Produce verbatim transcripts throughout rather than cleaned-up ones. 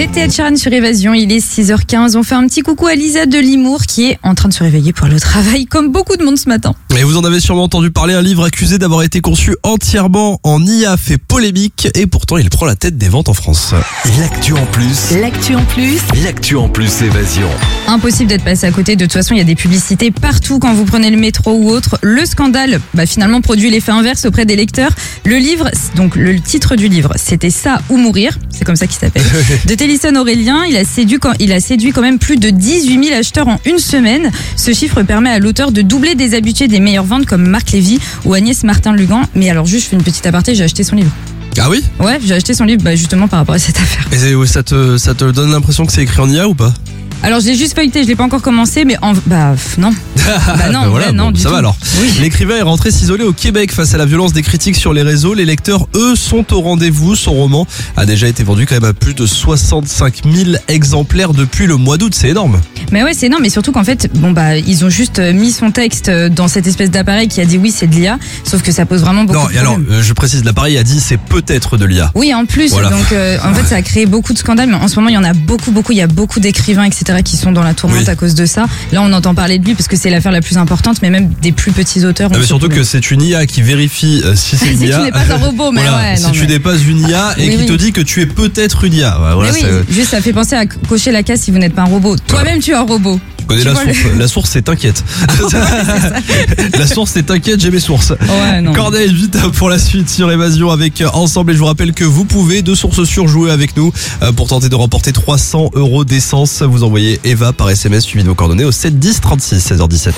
C'était Ed Sheeran sur Évasion, il est six heures quinze. On fait un petit coucou à Lisa de Limours qui est en train de se réveiller pour le travail, comme beaucoup de monde ce matin. Et vous en avez sûrement entendu parler, un livre accusé d'avoir été conçu entièrement en I A fait polémique et pourtant il prend la tête des ventes en France. L'actu en plus. L'actu en plus. L'actu en plus Évasion. Impossible d'être passé à côté, de toute façon il y a des publicités partout quand vous prenez le métro ou autre. Le scandale bah, finalement produit l'effet inverse auprès des lecteurs. Le livre, donc le titre du livre, c'était Ça ou mourir, c'est comme ça qu'il s'appelle, de Télisson Aurélien. Il a séduit quand, il a séduit quand même plus de dix-huit mille acheteurs en une semaine. Ce chiffre permet à l'auteur de doubler des habitués des meilleures ventes comme Marc Lévy ou Agnès Martin-Lugan. Mais alors juste, je fais une petite aparté, j'ai acheté son livre. Ah oui ? Ouais, j'ai acheté son livre bah, justement par rapport à cette affaire. Et ça te, ça te donne l'impression que c'est écrit en I A ou pas ? Alors je l'ai juste feuilleté, je l'ai pas encore commencé, mais en bah non. Bah non, ben voilà, ouais, non bon, du ça tout. va alors. Oui. L'écrivain est rentré s'isoler au Québec face à la violence des critiques sur les réseaux. Les lecteurs, eux, sont au rendez-vous. Son roman a déjà été vendu quand même à plus de soixante-cinq mille exemplaires depuis le mois d'août. C'est énorme. Mais ouais, c'est énorme. Mais surtout qu'en fait, bon bah ils ont juste mis son texte dans cette espèce d'appareil qui a dit oui, c'est de l'I A. Sauf que ça pose vraiment beaucoup Non, de et alors, problèmes. euh, je précise, l'appareil a dit c'est peut-être de l'I A. Oui, en plus. Voilà. Donc euh, en fait, ça a créé beaucoup de scandales. Mais en ce moment, il y en a beaucoup, beaucoup. Il y a beaucoup d'écrivains, et cetera, qui sont dans la tourmente Oui. à cause de ça. Là, on entend parler de lui parce que c'est l'affaire la plus importante. Mais même des plus petits auteurs. Ah, ont mais ce surtout problème. que c'est une I A qui vérifie euh, si c'est une Si I A. tu n'es pas un robot, mais Voilà, ouais. si non, tu mais... n'es pas une I A et Oui, qui oui. te dit que tu es peut-être une I A. Ouais, voilà, mais oui, c'est- juste ça fait penser à cocher la case si vous n'êtes pas un robot. Toi-même, tu es un robot. Tu connais Tu la vois source. La source, c'est t'inquiète. La source, c'est t'inquiète, j'ai mes sources. Ouais, non. Corneille, vite pour la suite sur Évasion avec Ensemble. Et je vous rappelle que vous pouvez, de sources sûres, jouer avec nous euh, pour tenter de remporter trois cents euros d'essence. Vous envoyez Eva par S M S suivi de vos coordonnées au sept dix trente-six, seize heures dix-sept.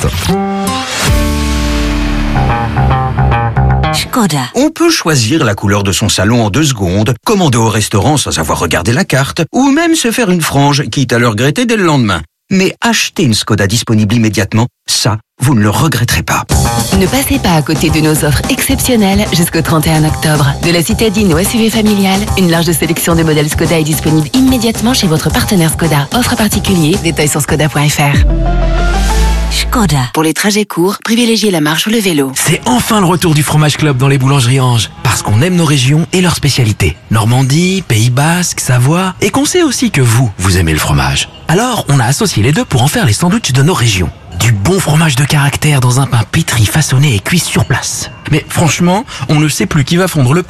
Skoda. On peut choisir la couleur de son salon en deux secondes, commander au restaurant sans avoir regardé la carte, ou même se faire une frange, quitte à le regretter dès le lendemain. Mais acheter une Skoda disponible immédiatement, ça, vous ne le regretterez pas. Ne passez pas à côté de nos offres exceptionnelles jusqu'au trente et un octobre. De la citadine au S U V familial, une large sélection de modèles Skoda est disponible immédiatement chez votre partenaire Skoda. Offre particulier, détails sur skoda point f r. Skoda. Pour les trajets courts, privilégiez la marche ou le vélo. C'est enfin le retour du fromage club dans les boulangeries Ange. Parce qu'on aime nos régions et leurs spécialités. Normandie, Pays Basque, Savoie. Et qu'on sait aussi que vous, vous aimez le fromage. Alors, on a associé les deux pour en faire les sandwichs de nos régions. Du bon fromage de caractère dans un pain pétri, façonné et cuit sur place. Mais franchement, on ne sait plus qui va fondre le